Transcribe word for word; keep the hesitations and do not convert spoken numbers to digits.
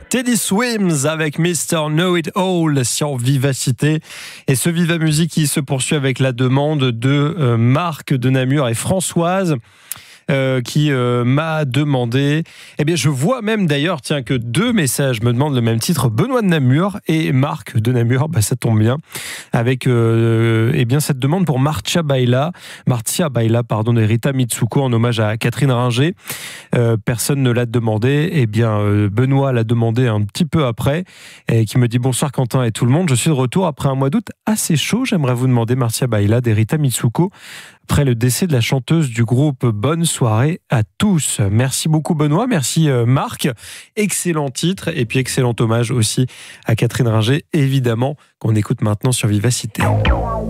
Teddy Swims avec mister Know It All sur Vivacité. Et ce Viva Musique qui se poursuit avec la demande de euh, Marc de Namur et Françoise. Euh, qui euh, m'a demandé, eh bien je vois même d'ailleurs tiens que deux messages me demandent le même titre, Benoît de Namur et Marc de Namur, bah ça tombe bien, avec euh, eh bien cette demande pour Marcia Baila, Marcia Baila pardon de Rita Mitsuko en hommage à Catherine Ringer. Euh, personne ne l'a demandé, eh bien euh, Benoît l'a demandé un petit peu après et qui me dit bonsoir Quentin et tout le monde, je suis de retour après un mois d'août assez chaud, j'aimerais vous demander Marcia Baila de Rita Mitsuko après le décès de la chanteuse du groupe. Bonne soirée à tous. Merci beaucoup Benoît, merci Marc. Excellent titre et puis excellent hommage aussi à Catherine Ringer, évidemment, qu'on écoute maintenant sur Vivacité.